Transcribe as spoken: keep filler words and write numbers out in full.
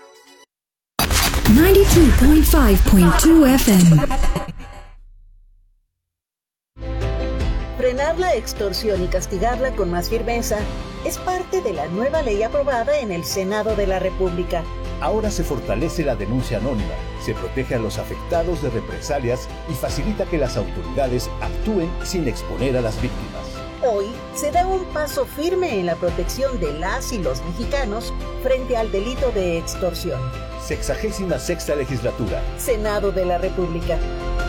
ninety-two point five point two F M. Frenar la extorsión y castigarla con más firmeza es parte de la nueva ley aprobada en el Senado de la República. Ahora se fortalece la denuncia anónima, se protege a los afectados de represalias y facilita que las autoridades actúen sin exponer a las víctimas. Hoy se da un paso firme en la protección de las y los mexicanos frente al delito de extorsión. Sexagésima sexta legislatura. Senado de la República.